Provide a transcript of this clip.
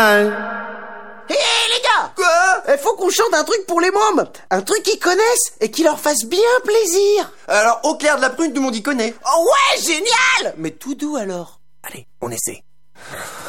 Hé les gars! Quoi? Faut qu'on chante un truc pour les mômes. Un truc qu'ils connaissent et qui leur fasse bien plaisir. Alors, au clair de la prune, tout le monde y connaît. Oh ouais, génial! Mais tout doux alors. Allez, on essaie.